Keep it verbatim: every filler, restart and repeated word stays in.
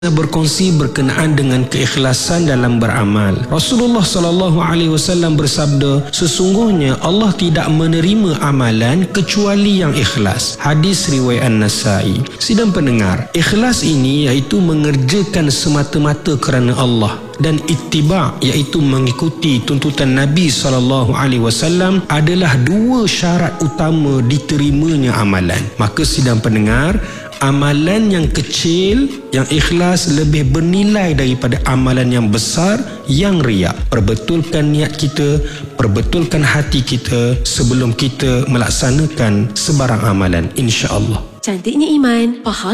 berkongsi berkenaan dengan keikhlasan dalam beramal. Rasulullah sallallahu alaihi wasallam bersabda, sesungguhnya Allah tidak menerima amalan kecuali yang ikhlas. Hadis riwayat An-Nasa'i. Sidang pendengar, ikhlas ini iaitu mengerjakan semata-mata kerana Allah, dan ittiba' iaitu mengikuti tuntutan Nabi sallallahu alaihi wasallam adalah dua syarat utama diterimanya amalan. Maka sidang pendengar, amalan yang kecil, yang ikhlas lebih bernilai daripada amalan yang besar, yang riak. Perbetulkan niat kita, perbetulkan hati kita sebelum kita melaksanakan sebarang amalan, insya-Allah. Cantiknya iman, faham